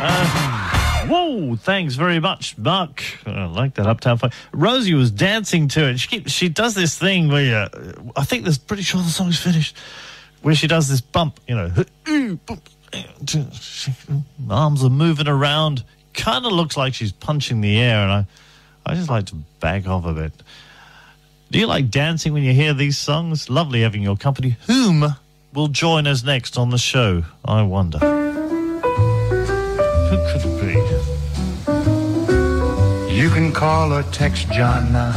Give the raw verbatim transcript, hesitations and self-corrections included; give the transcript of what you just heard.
Uh, whoa, thanks very much, Mark. I like that Uptown Funk. Rosie was dancing to it. She keeps, she does this thing where you, I think there's pretty sure the song's finished, where she does this bump, you know, arms are moving around. Kind of looks like she's punching the air, and I, I just like to back off a bit. Do you like dancing when you hear these songs? Lovely having your company. Whom will join us next on the show, I wonder? Who could it be? You can call or text John now.